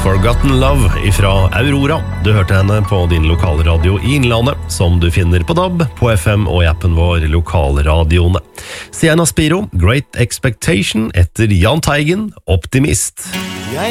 Forgotten Love ifra Aurora. Du hørte henne på din lokalradio i Innlandet, som du finner på DAB, på FM og i appen vår Lokalradioene. Sienna Spiro, Great Expectation etter Jahn Teigen, Optimist.